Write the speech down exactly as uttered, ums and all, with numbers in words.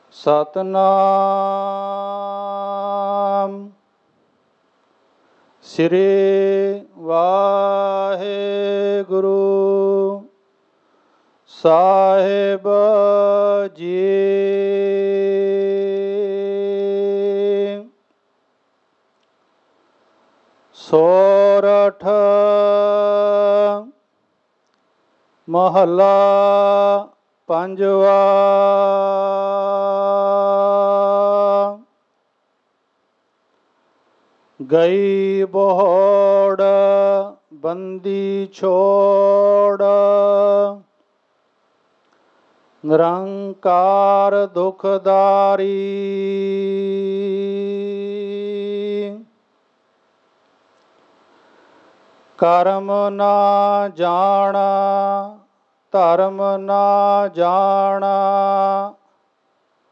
ਸਤਨਾਮ ਸ੍ਰੀ ਵਾਹਿਗੁਰੂ ਸਾਹਿਬ ਜੀ। ਸੋਰਠ ਮਹੱਲਾ ਪੰਜਵਾ। ਗਈ ਬੋਹੜ ਬੰਦੀ ਛੋੜ, ਨਿਰੰਕਾਰ ਦੁਖਦਾਰੀ। ਕਰਮ ਨਾ ਜਾਣਾ ਧਰਮ ਨਾ ਜਾਣਾ,